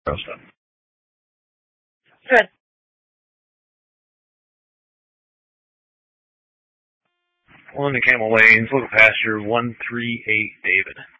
stuff. Good. Pulling the Camel Lanes, local pasture 138 David.